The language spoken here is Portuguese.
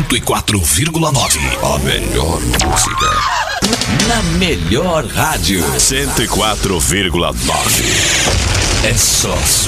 104,9. A melhor música. Na melhor rádio. 104,9. É só